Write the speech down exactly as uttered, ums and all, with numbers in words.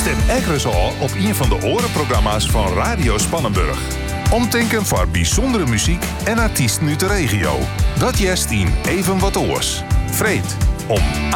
Stem Ekkeres al op een van de orenprogramma's van Radio Spannenburg. Omtinken voor bijzondere muziek en artiesten uit de regio. Dat jest in Even Wat Oors. Vreed om